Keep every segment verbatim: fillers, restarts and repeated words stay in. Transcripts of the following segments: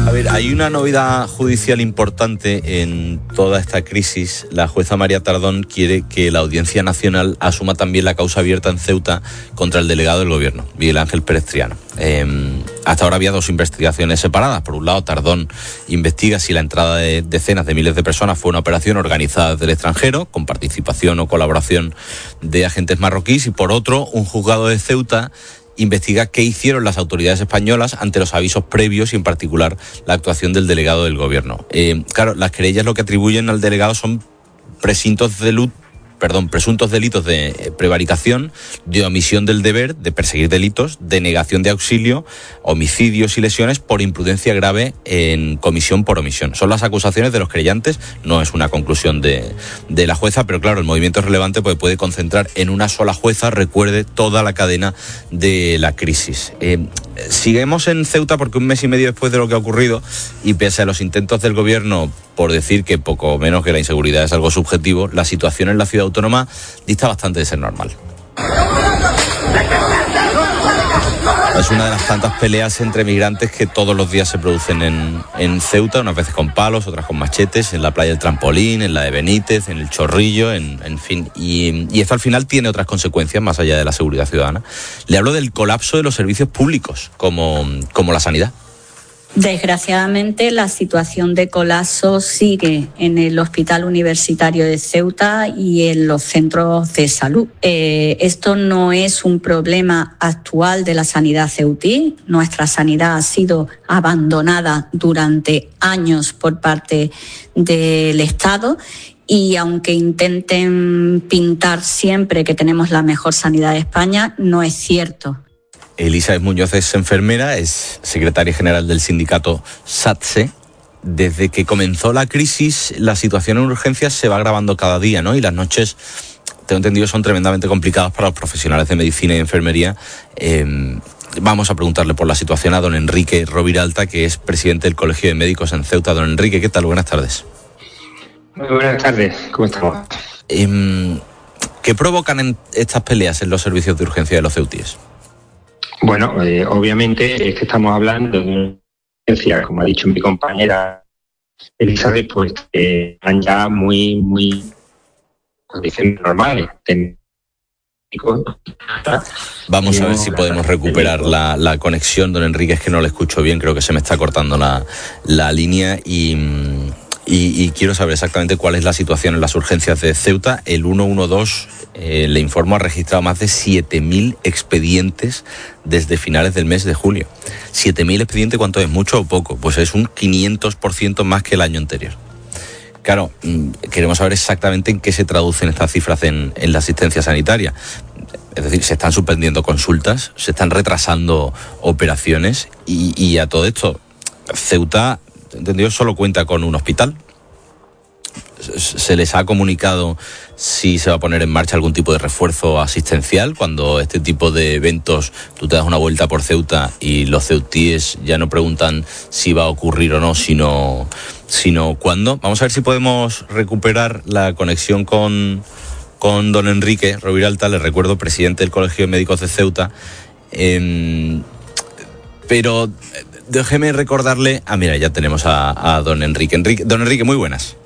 A ver, hay una novedad judicial importante en toda esta crisis. La jueza María Tardón quiere que la Audiencia Nacional asuma también la causa abierta en Ceuta contra el delegado del Gobierno, Miguel Ángel Pérez Triano. Eh, hasta ahora había dos investigaciones separadas. Por un lado, Tardón investiga si la entrada de decenas de miles de personas fue una operación organizada desde el extranjero, con participación o colaboración de agentes marroquíes, y por otro, un juzgado de Ceuta investiga qué hicieron las autoridades españolas ante los avisos previos y en particular la actuación del delegado del Gobierno. Eh, claro, las querellas lo que atribuyen al delegado son presuntos delu- perdón, presuntos delitos de prevaricación, de omisión del deber, de perseguir delitos, de negación de auxilio, homicidios y lesiones por imprudencia grave en comisión por omisión. Son las acusaciones de los querellantes, no es una conclusión de, de la jueza, pero claro, el movimiento es relevante porque puede concentrar en una sola jueza, recuerde, toda la cadena de la crisis. Eh, Seguimos en Ceuta porque un mes y medio después de lo que ha ocurrido y pese a los intentos del Gobierno por decir que poco menos que la inseguridad es algo subjetivo, la situación en la ciudad autónoma dista bastante de ser normal. Es una de las tantas peleas entre migrantes que todos los días se producen en, en Ceuta, unas veces con palos, otras con machetes, en la playa del Trampolín, en la de Benítez, en el Chorrillo, en, en fin. Y, y esto al final tiene otras consecuencias más allá de la seguridad ciudadana. Le hablo del colapso de los servicios públicos, como, como la sanidad. Desgraciadamente, la situación de colapso sigue en el Hospital Universitario de Ceuta y en los centros de salud. Eh, esto no es un problema actual de la sanidad ceutí. Nuestra sanidad ha sido abandonada durante años por parte del Estado. Y aunque intenten pintar siempre que tenemos la mejor sanidad de España, no es cierto. Elizabeth Muñoz es enfermera, es secretaria general del sindicato SATSE. Desde que comenzó la crisis, la situación en urgencias se va agravando cada día, ¿no? Y las noches, tengo entendido, son tremendamente complicadas para los profesionales de medicina y enfermería. Eh, vamos a preguntarle por la situación a don Enrique Roviralta, que es presidente del Colegio de Médicos en Ceuta. Don Enrique, ¿qué tal? Buenas tardes. Muy buenas tardes, ¿cómo estamos? Eh, ¿Qué provocan en estas peleas en los servicios de urgencia de los ceutíes? Bueno, eh, obviamente es que estamos hablando de una urgencia, como ha dicho mi compañera Elizabeth, pues eh, están ya muy, muy condiciones normales. Vamos a ver si podemos recuperar la, la conexión, don Enrique, es que no le escucho bien, creo que se me está cortando la, la línea y... Y, y quiero saber exactamente cuál es la situación en las urgencias de Ceuta. El ciento doce, eh, le informo, ha registrado más de siete mil expedientes desde finales del mes de julio. siete mil expedientes, ¿cuánto es? ¿Mucho o poco? Pues es un quinientos por ciento más que el año anterior. Claro, queremos saber exactamente en qué se traducen estas cifras en, en la asistencia sanitaria. Es decir, se están suspendiendo consultas, se están retrasando operaciones y, y a todo esto, Ceuta... entendido, solo cuenta con un hospital. ¿Se les ha comunicado si se va a poner en marcha algún tipo de refuerzo asistencial cuando este tipo de eventos, tú te das una vuelta por Ceuta y los ceutíes ya no preguntan si va a ocurrir o no, sino, sino cuándo? Vamos a ver si podemos recuperar la conexión con, con don Enrique Roviralta, les recuerdo, presidente del Colegio de Médicos de Ceuta. Eh, pero... Déjeme recordarle... Ah, mira, ya tenemos a, a don Enrique. Enrique. Don Enrique, muy buenas.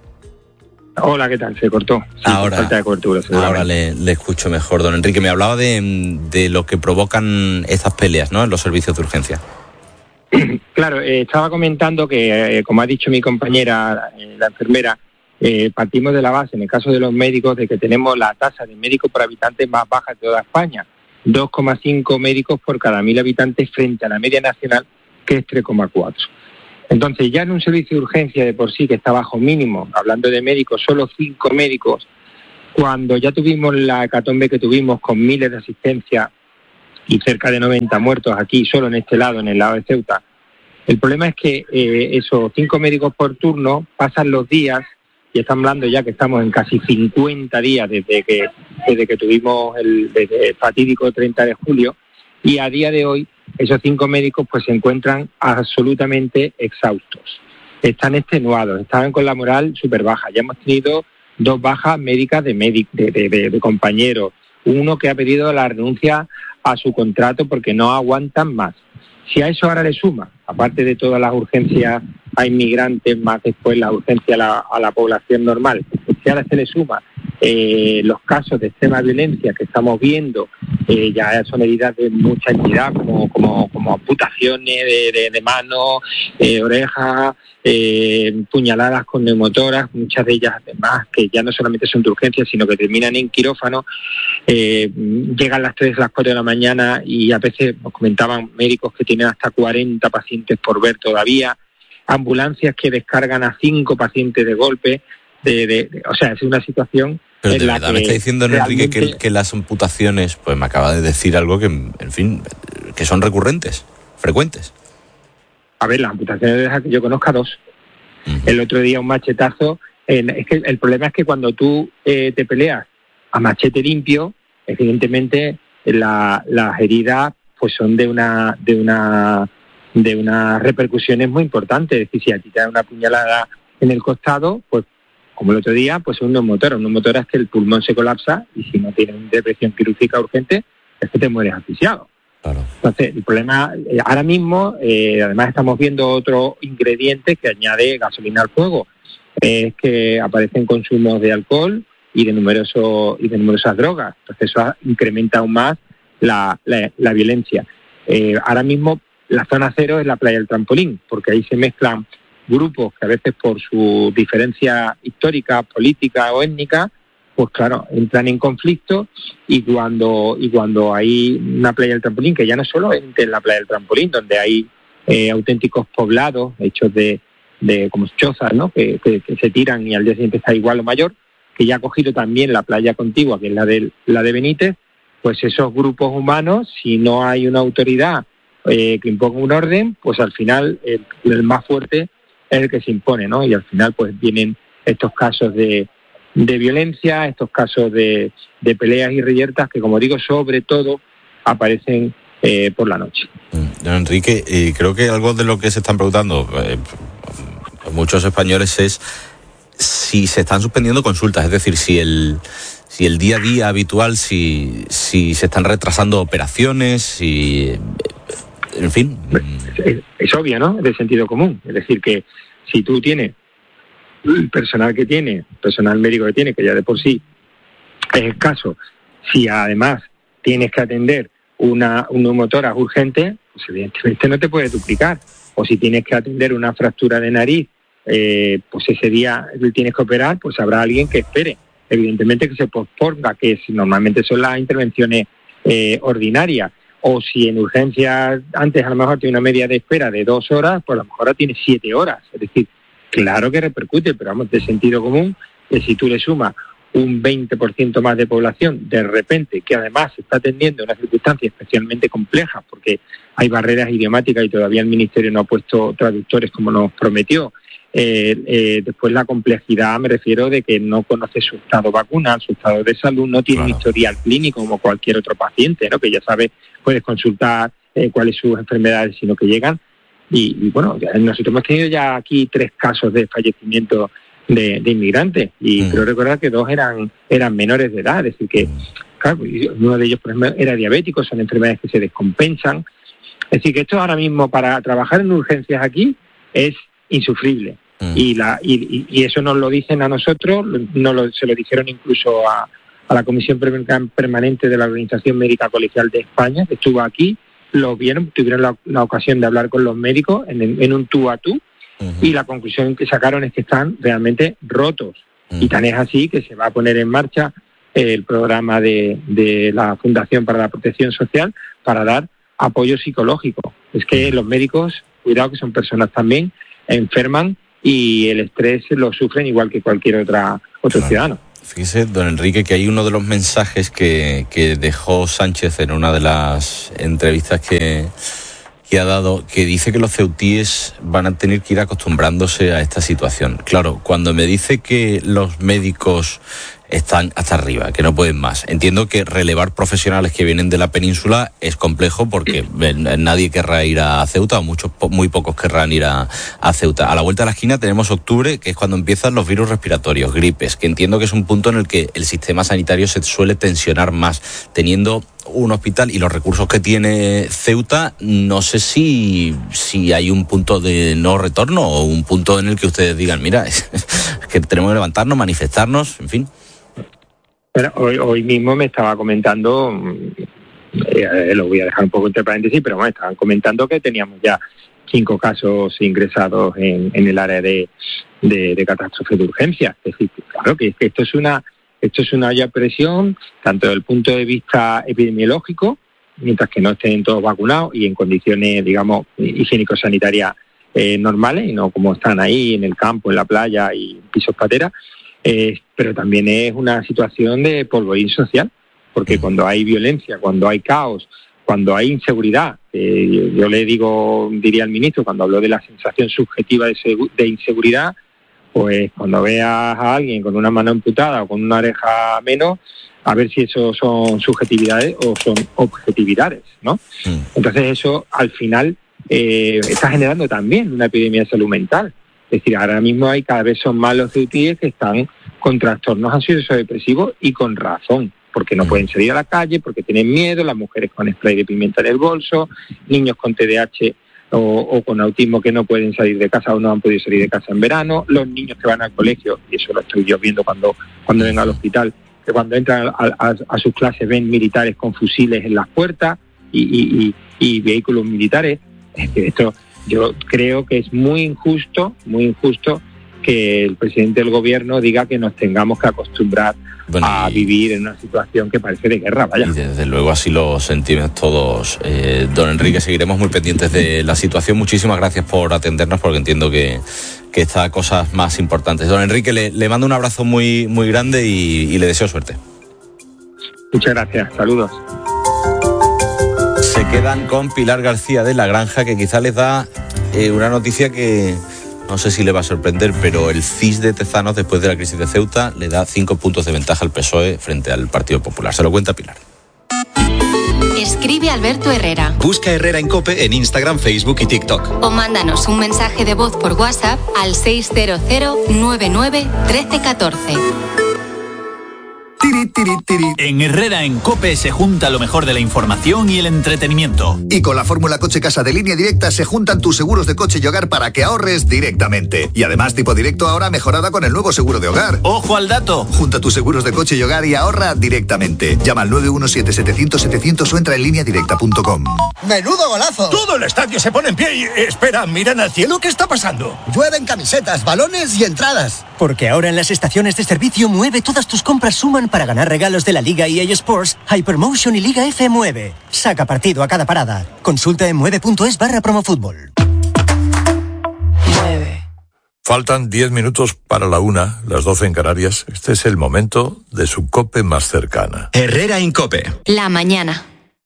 Hola, ¿qué tal? Se cortó. Sí, ahora falta de cobertura, ahora le, le escucho mejor. Don Enrique, me hablaba de, de lo que provocan estas peleas, ¿no?, en los servicios de urgencia. Claro, eh, estaba comentando que, eh, como ha dicho mi compañera, eh, la enfermera, eh, partimos de la base, en el caso de los médicos, de que tenemos la tasa de médicos por habitante más baja de toda España. dos coma cinco médicos por cada mil habitantes frente a la media nacional, que es tres coma cuatro. Entonces, ya en un servicio de urgencia de por sí que está bajo mínimo, hablando de médicos, solo cinco médicos, cuando ya tuvimos la hecatombe que tuvimos con miles de asistencia y cerca de noventa muertos aquí, solo en este lado, en el lado de Ceuta, el problema es que eh, esos cinco médicos por turno pasan los días, y estamos hablando ya que estamos en casi cincuenta días desde que, desde que tuvimos el, desde el fatídico treinta de julio, y a día de hoy esos cinco médicos pues se encuentran absolutamente exhaustos, están extenuados, están con la moral súper baja. Ya hemos tenido dos bajas médicas de, médic, de, de, de, de compañeros, uno que ha pedido la renuncia a su contrato porque no aguantan más. Si a eso ahora le suma, aparte de todas las urgencias a inmigrantes, más después la urgencia a la, a la población normal, si ahora se le suma eh, los casos de extrema violencia que estamos viendo, eh, ya son heridas de mucha entidad, como, como, como amputaciones de, de, de manos, eh, orejas, eh, puñaladas con neumotoras, muchas de ellas además que ya no solamente son de urgencia, sino que terminan en quirófano. Eh, llegan las tres, las cuatro de la mañana y a veces nos comentaban médicos que tienen hasta cuarenta pacientes por ver todavía, ambulancias que descargan a cinco pacientes de golpe, de, de, de, o sea, es una situación. Pero de verdad me está diciendo, Enrique, que, que las amputaciones, pues me acaba de decir algo que, en fin, que son recurrentes, frecuentes. A ver, las amputaciones de las que yo conozca dos. Uh-huh. El otro día un machetazo, eh, es que el problema es que cuando tú eh, te peleas a machete limpio, evidentemente la, las heridas pues son de una de una de unas repercusiones muy importantes. Es decir, si a ti te da una puñalada en el costado, pues como el otro día, pues un neumotora. Un neumotora es que el pulmón se colapsa y si no tienes una depresión quirúrgica urgente, es que te mueres asfixiado. Claro. Entonces, el problema, eh, ahora mismo, eh, además estamos viendo otro ingrediente que añade gasolina al fuego, es eh, que aparecen consumos de alcohol y de numerosos y de numerosas drogas. Entonces eso incrementa aún más la, la, la violencia. Eh, ahora mismo la zona cero es la playa del Trampolín, porque ahí se mezclan grupos que a veces por su diferencia histórica, política o étnica, pues claro, entran en conflicto y cuando y cuando hay una playa del Trampolín, que ya no solo en la playa del Trampolín, donde hay eh, auténticos poblados hechos de, de como chozas, ¿no? Que, que, que se tiran y al día siguiente está igual o mayor, que ya ha cogido también la playa contigua, que es la de, la de Benítez, pues esos grupos humanos, si no hay una autoridad eh, que imponga un orden, pues al final el, el más fuerte es el que se impone, ¿no? Y al final pues vienen estos casos de, de violencia, estos casos de, de peleas y reyertas que, como digo, sobre todo aparecen eh, por la noche. Don Enrique, y creo que algo de lo que se están preguntando eh, muchos españoles es si se están suspendiendo consultas, es decir, si el si el día a día habitual, si si se están retrasando operaciones, si en fin. Es, es obvio, ¿no? Es de sentido común. Es decir, que si tú tienes el personal que tiene, personal médico que tiene, que ya de por sí es escaso, si además tienes que atender una, una neumotora urgente, pues evidentemente no te puedes duplicar. O si tienes que atender una fractura de nariz, eh, pues ese día tienes que operar, pues habrá alguien que espere. Evidentemente que se posponga, que normalmente son las intervenciones eh, ordinarias. O si en urgencias antes a lo mejor tiene una media de espera de dos horas, pues a lo mejor ahora tiene siete horas. Es decir, claro que repercute, pero vamos, de sentido común, que si tú le sumas un veinte por ciento más de población de repente, que además se está atendiendo una circunstancia especialmente compleja, porque hay barreras idiomáticas y todavía el Ministerio no ha puesto traductores como nos prometió. Eh, eh, después la complejidad, me refiero de que no conoce su estado vacunal, su estado de salud, no tiene claro. un historial clínico como cualquier otro paciente, ¿no? Que ya sabe, puedes consultar eh, cuáles son sus enfermedades, sino que llegan. Y, y bueno, nosotros hemos tenido ya aquí tres casos de fallecimiento de, de inmigrantes y mm. creo recordar que dos eran eran menores de edad, es decir que claro, uno de ellos por ejemplo era diabético, son enfermedades que se descompensan. Es decir que esto ahora mismo para trabajar en urgencias aquí es insufrible. Y, la, y, y eso nos lo dicen a nosotros, nos lo, se lo dijeron incluso a, a la Comisión Permanente de la Organización Médica Colegial de España, que estuvo aquí, lo vieron, tuvieron la, la ocasión de hablar con los médicos en, en un tú a tú, uh-huh. y la conclusión que sacaron es que están realmente rotos. Uh-huh. Y tan es así que se va a poner en marcha el programa de, de la Fundación para la Protección Social para dar apoyo psicológico. Es que los médicos, cuidado que son personas también, enferman y el estrés lo sufren igual que cualquier otra otro claro. ciudadano. Fíjese, don Enrique, que hay uno de los mensajes que, que dejó Sánchez en una de las entrevistas que, que ha dado, que dice que los ceutíes van a tener que ir acostumbrándose a esta situación. Claro, cuando me dice que los médicos están hasta arriba, que no pueden más. Entiendo que relevar profesionales que vienen de la península es complejo porque nadie querrá ir a Ceuta, o muchos, muy pocos querrán ir a, a Ceuta. A la vuelta de la esquina tenemos octubre, que es cuando empiezan los virus respiratorios, gripes, que entiendo que es un punto en el que el sistema sanitario se suele tensionar más, teniendo un hospital y los recursos que tiene Ceuta. No sé si, si hay un punto de no retorno o un punto en el que ustedes digan, mira, es, es que tenemos que levantarnos, manifestarnos, en fin. Bueno, hoy, hoy mismo me estaba comentando, eh, lo voy a dejar un poco entre paréntesis, pero bueno, estaban comentando que teníamos ya cinco casos ingresados en, en el área de, de, de catástrofe de urgencia. Es decir, claro que, que esto es una Esto es una olla presión, tanto desde el punto de vista epidemiológico, mientras que no estén todos vacunados y en condiciones, digamos, higiénico-sanitarias eh, normales, y no como están ahí en el campo, en la playa y pisos pateras, eh, pero también es una situación de polvorín social, porque cuando hay violencia, cuando hay caos, cuando hay inseguridad, eh, yo le digo, diría al ministro, cuando habló de la sensación subjetiva de, segu- de inseguridad, pues cuando veas a alguien con una mano amputada o con una oreja menos, a ver si eso son subjetividades o son objetividades, ¿no? Mm. Entonces eso al final eh, está generando también una epidemia de salud mental. Es decir, ahora mismo hay cada vez son más los ceutíes que están con trastornos ansiosos depresivos y con razón, porque no pueden salir a la calle, porque tienen miedo, las mujeres con spray de pimienta en el bolso, niños con T D A H O, o con autismo que no pueden salir de casa o no han podido salir de casa en verano, los niños que van al colegio, y eso lo estoy yo viendo cuando, cuando vengo al hospital, que cuando entran a, a, a sus clases ven militares con fusiles en las puertas y, y, y, y vehículos militares. Es que esto yo creo que es muy injusto, muy injusto que el presidente del gobierno diga que nos tengamos que acostumbrar bueno, a y, vivir en una situación que parece de guerra, vaya. Y desde luego así lo sentimos todos. Eh, don Enrique, seguiremos muy pendientes de la situación. Muchísimas gracias por atendernos, porque entiendo que, que está cosas más importantes. Don Enrique, le, le mando un abrazo muy, muy grande y, y le deseo suerte. Muchas gracias, saludos. Se quedan con Pilar García de La Granja, que quizá les da eh, una noticia que no sé si le va a sorprender, pero el C I S de Tezanos, después de la crisis de Ceuta, le da cinco puntos de ventaja al P S O E frente al Partido Popular. Se lo cuenta Pilar. Escribe Alberto Herrera. Busca Herrera en COPE en Instagram, Facebook y TikTok. O mándanos un mensaje de voz por WhatsApp al seis cero cero nueve nueve uno tres uno cuatro. Tiri, tiri, tiri. En Herrera en COPE se junta lo mejor de la información y el entretenimiento. Y con la fórmula Coche Casa de Línea Directa se juntan tus seguros de coche y hogar para que ahorres directamente. Y además tipo directo ahora mejorada con el nuevo seguro de hogar. ¡Ojo al dato! Junta tus seguros de coche y hogar y ahorra directamente. Llama al nueve uno siete setecientos setecientos o entra en línea directa punto com. ¡Menudo golazo! Todo el estadio se pone en pie y... Espera, miran al cielo, ¿qué está pasando? Llueven camisetas, balones y entradas. Porque ahora en las estaciones de servicio Mueve todas tus compras suman para ganar regalos de la Liga E A Sports, Hypermotion y Liga F Mueve. Saca partido a cada parada. Consulta en mueve.es barra promofútbol. Faltan diez minutos para la una, las doce en Canarias. Este es el momento de su COPE más cercana. Herrera en COPE. La mañana.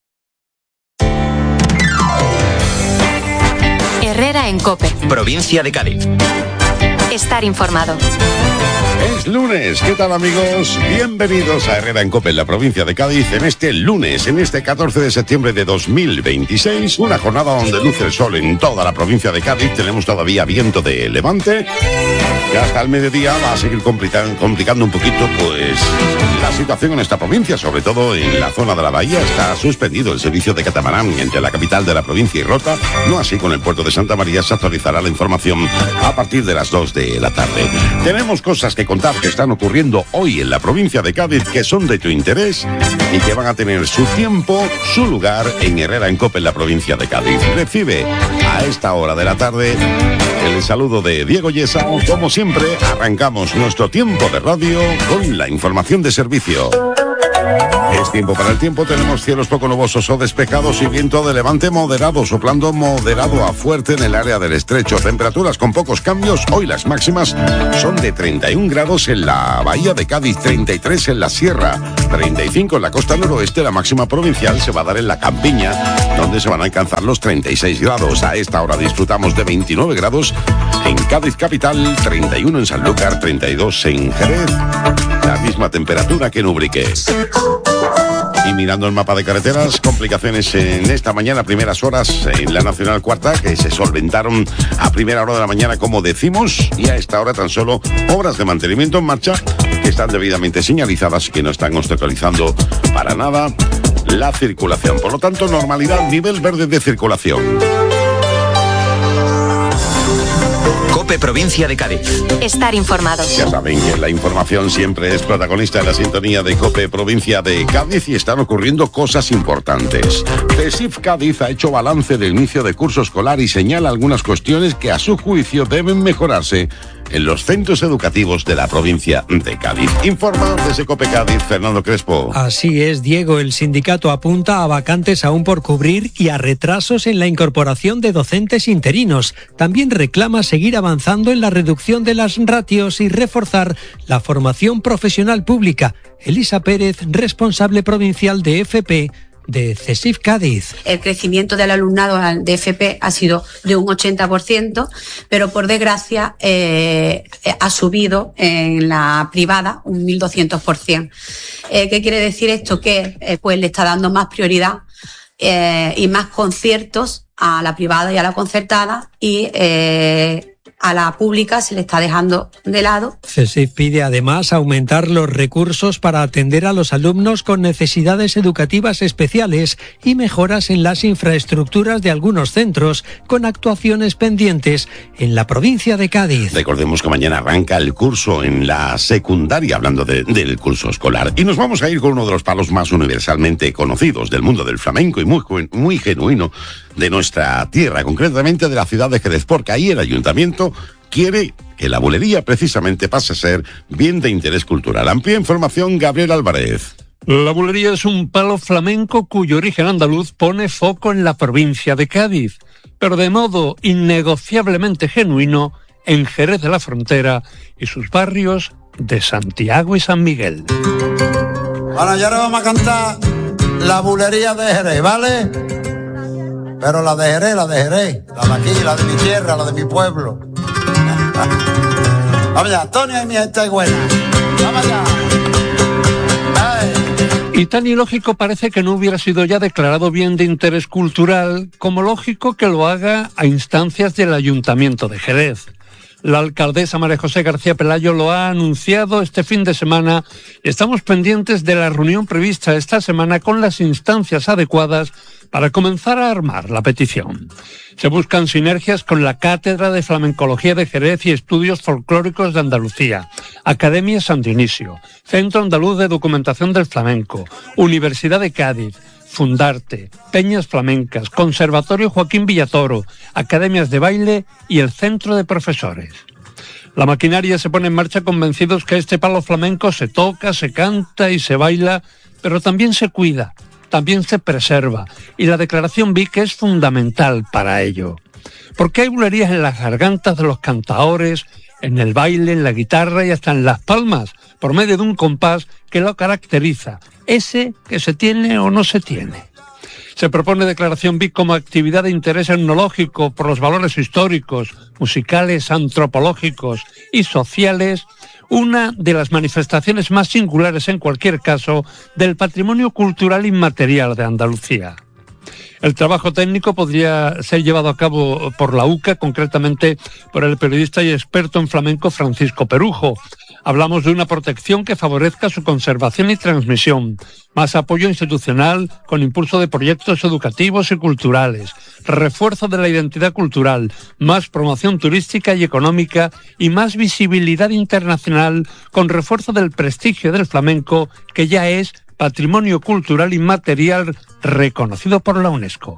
Herrera en COPE. Provincia de Cádiz. Estar informado. Es lunes, ¿qué tal amigos? Bienvenidos a Herrera en COPE en la provincia de Cádiz en este lunes, en este catorce de septiembre de dos mil veintiséis, una jornada donde luce el sol en toda la provincia de Cádiz. Tenemos todavía viento de levante y hasta el mediodía va a seguir complicando, complicando un poquito pues la situación en esta provincia, sobre todo en la zona de la bahía. Está suspendido el servicio de catamarán entre la capital de la provincia y Rota, no así con el puerto de Santa María. Se actualizará la información a partir de las dos de la tarde. Tenemos cosas que contar que están ocurriendo hoy en la provincia de Cádiz que son de tu interés y que van a tener su tiempo, su lugar en Herrera en COPE en la provincia de Cádiz. Recibe a esta hora de la tarde el saludo de Diego Yesa. Como siempre, arrancamos nuestro tiempo de radio con la información de servicio. Es tiempo para el tiempo, tenemos cielos poco nubosos o despejados y viento de levante moderado, soplando moderado a fuerte en el área del estrecho. Temperaturas con pocos cambios, hoy las máximas son de treinta y un grados en la bahía de Cádiz, treinta y tres en la sierra, treinta y cinco en la costa noroeste. La máxima provincial se va a dar en la Campiña, donde se van a alcanzar los treinta y seis grados. A esta hora disfrutamos de veintinueve grados en Cádiz capital, treinta y uno en Sanlúcar, treinta y dos en Jerez, la misma temperatura que en Ubrique. Y mirando el mapa de carreteras, complicaciones en esta mañana, primeras horas en la Nacional Cuarta, que se solventaron a primera hora de la mañana, como decimos, y a esta hora tan solo obras de mantenimiento en marcha que están debidamente señalizadas y que no están obstaculizando para nada la circulación. Por lo tanto, normalidad, nivel verde de circulación. COPE Provincia de Cádiz. Estar informados. Ya saben que la información siempre es protagonista en la sintonía de COPE Provincia de Cádiz y están ocurriendo cosas importantes. CESIF Cádiz ha hecho balance del inicio de curso escolar y señala algunas cuestiones que a su juicio deben mejorarse en los centros educativos de la provincia de Cádiz. Informa desde COPE Cádiz, Fernando Crespo. Así es, Diego. El sindicato apunta a vacantes aún por cubrir y a retrasos en la incorporación de docentes interinos. También reclama seguir avanzando en la reducción de las ratios y reforzar la formación profesional pública. Elisa Pérez, responsable provincial de F P de CESIF Cádiz. El crecimiento del alumnado de F P ha sido de un ochenta por ciento, pero por desgracia eh, ha subido en la privada un mil doscientos por ciento. Eh, ¿Qué quiere decir esto? Que eh, pues le está dando más prioridad eh, y más conciertos a la privada y a la concertada, y eh, a la pública se le está dejando de lado. CESIF pide además aumentar los recursos para atender a los alumnos con necesidades educativas especiales y mejoras en las infraestructuras de algunos centros, con actuaciones pendientes en la provincia de Cádiz. Recordemos que mañana arranca el curso en la secundaria, hablando de, del curso escolar. Y nos vamos a ir con uno de los palos más universalmente conocidos del mundo del flamenco y muy, muy genuino de nuestra tierra, concretamente de la ciudad de Jerez, porque ahí el ayuntamiento quiere que la bulería precisamente pase a ser bien de interés cultural. Amplia información, Gabriel Álvarez. La bulería es un palo flamenco cuyo origen andaluz pone foco en la provincia de Cádiz, pero de modo innegociablemente genuino en Jerez de la Frontera y sus barrios de Santiago y San Miguel. Bueno, ya ahora vamos a cantar la bulería de Jerez, ¿vale? Pero la de Jerez, la de Jerez, la de aquí, la de mi tierra, la de mi pueblo. Vamos allá, Antonio y mi gente es buena. Vamos allá. Y tan ilógico parece que no hubiera sido ya declarado bien de interés cultural, como lógico que lo haga a instancias del Ayuntamiento de Jerez. La alcaldesa María José García Pelayo lo ha anunciado este fin de semana y estamos pendientes de la reunión prevista esta semana con las instancias adecuadas para comenzar a armar la petición. Se buscan sinergias con la Cátedra de Flamencología de Jerez y Estudios Folclóricos de Andalucía, Academia San Dionisio, Centro Andaluz de Documentación del Flamenco, Universidad de Cádiz, Fundarte, Peñas Flamencas, Conservatorio Joaquín Villatoro, Academias de Baile y el Centro de Profesores. La maquinaria se pone en marcha convencidos que este palo flamenco se toca, se canta y se baila, pero también se cuida, también se preserva, y la declaración V I C es fundamental para ello. Porque hay bulerías en las gargantas de los cantaores, en el baile, en la guitarra y hasta en las palmas, por medio de un compás que lo caracteriza, ese que se tiene o no se tiene. Se propone declaración V I C como actividad de interés etnológico por los valores históricos, musicales, antropológicos y sociales, una de las manifestaciones más singulares en cualquier caso del patrimonio cultural inmaterial de Andalucía. El trabajo técnico podría ser llevado a cabo por la U C A, concretamente por el periodista y experto en flamenco Francisco Perujo. Hablamos de una protección que favorezca su conservación y transmisión, más apoyo institucional con impulso de proyectos educativos y culturales, refuerzo de la identidad cultural, más promoción turística y económica y más visibilidad internacional con refuerzo del prestigio del flamenco, que ya es patrimonio cultural inmaterial reconocido por la UNESCO.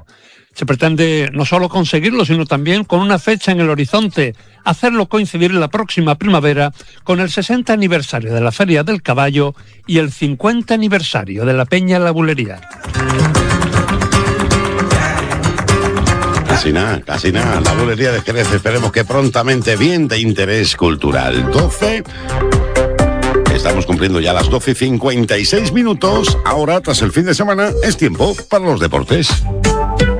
Se pretende no solo conseguirlo, sino también con una fecha en el horizonte, hacerlo coincidir en la próxima primavera con el sesenta aniversario de la Feria del Caballo y el cincuenta aniversario de la Peña La Bulería. Casi nada, casi nada. La Bulería de Jerez, esperemos que prontamente, bien de interés cultural. doce... Estamos cumpliendo ya las doce y cincuenta y seis minutos. Ahora, tras el fin de semana, es tiempo para los deportes.